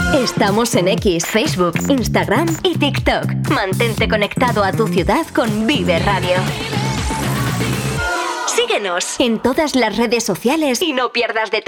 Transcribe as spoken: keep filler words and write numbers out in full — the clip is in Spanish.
Estamos en X, Facebook, Instagram y TikTok. Mantente conectado a tu ciudad con Vive Radio. Síguenos en todas las redes sociales y no pierdas detalles.